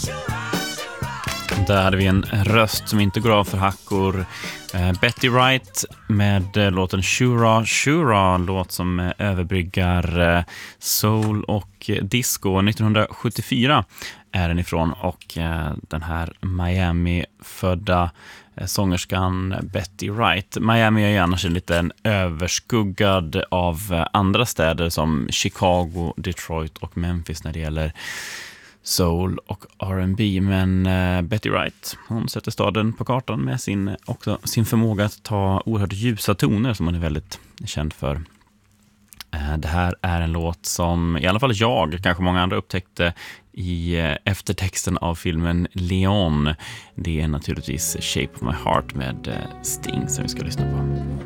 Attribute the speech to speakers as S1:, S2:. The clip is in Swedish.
S1: Där hade vi en röst som inte går av för hackor. Betty Wright med låten Shura Shura, låt som överbryggar soul och disco. 1974 är den ifrån, och den här Miami-födda sångerskan Betty Wright. Miami är ju annars lite överskuggad av andra städer som Chicago, Detroit och Memphis när det gäller soul och R&B, men Betty Wright, hon sätter staden på kartan med sin förmåga att ta oerhört ljusa toner som hon är väldigt känd för. Det här är en låt som i alla fall jag, kanske många andra, upptäckte i eftertexten av filmen Leon. Det är naturligtvis Shape of My Heart med Sting som vi ska lyssna på.